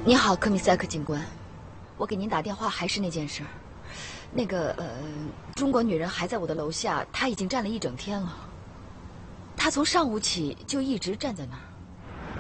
你好，科米塞克警官，我给您打电话还是那件事儿。那个中国女人还在我的楼下，她已经站了一整天了。她从上午起就一直站在那儿。